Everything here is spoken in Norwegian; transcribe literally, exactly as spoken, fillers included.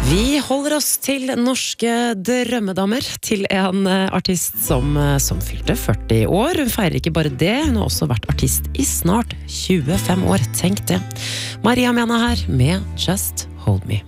Vi holder oss til norske drømmedammer, til en artist som, som fylte førti år. Hun feirer ikke bare det, hun har også vært artist i snart tjuefem år, tenk det. Maria Mena her med Just Hold Me.